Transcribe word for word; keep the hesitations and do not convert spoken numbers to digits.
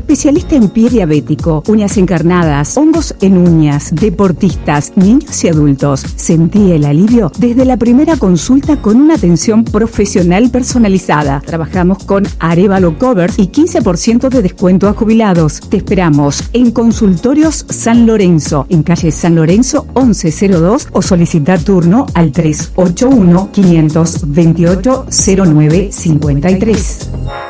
especialista en pie diabético, uñas encarnadas, hongos en uñas, deportistas, niños y adultos. Sentí el alivio desde la primera consulta con una atención profesional personalizada. Trabajamos con Arévalo Covers y quince por ciento de descuento a jubilados. Te esperamos en Consultorios San Lorenzo, en calle San Lorenzo once cero dos, o solicita turno al tres ocho uno, cinco dos ocho, cero nueve cinco tres.